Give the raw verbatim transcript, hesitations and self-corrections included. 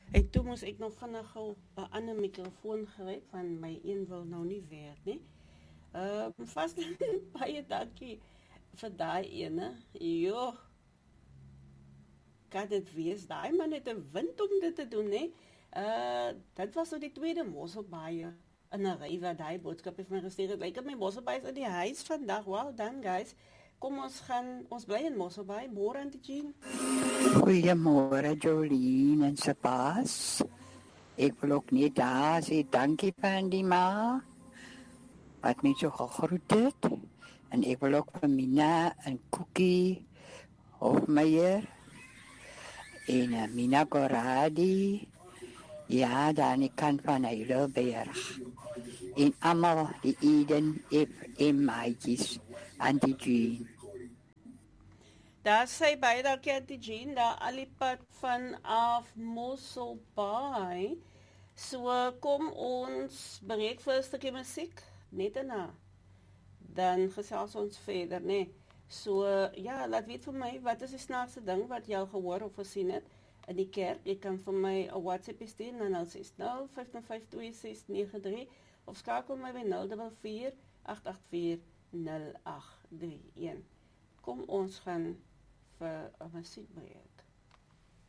En toe moes ek nog vinnig 'n ander mikrofoon gereed, want my een wil nou nie werk nie. Uh, vast baie dankie vir daai ene. Jo, kan dit wees, daai man het 'n wind om dit te doen, né? Uh, dit was nou die tweede mosselbaai in 'n ry wat daai boodskap het vir my gestuur het. Lyk like my mosselbaai is in die huis vandag. Well done, guys. Kom ons gaan, ons bly in Mosselbaai. Môre aan die Jean. Goeiemôre Jolien en Sebaas. Ek wil ook net daar sê dankie van die ma wat my so gegroet het. En ek wil ook vir Mina en Cookie Hofmeyer en uh, Mina Corradi. Ja, daar aan die kant van Heidelberg. En allemaal die Eden F M maatjies aan die Jean. Daar sê baie dankie aan die Jean, daar al die pad vanaf Mosselbaai. So kom ons breek vir 'n stukkie musiek, net daarna. Dan gesels ons verder, né? So ja, laat weet vir my, wat is die snaakste ding wat jy al gehoor of gesien het in die kerk? Jy kan vir my 'n WhatsApp stuur na nul ses nul vyf vyf twee ses nege drie of skakel my by nul vier vier agt agt vier nul agt drie een. Kom ons gaan vir 'n musiekbreek.